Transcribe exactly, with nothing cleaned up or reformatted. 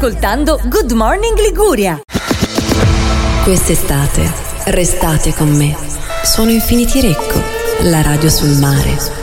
ascoltando Good Morning Liguria. Quest'estate restate con me. Sono Infinity Recco, la radio sul mare.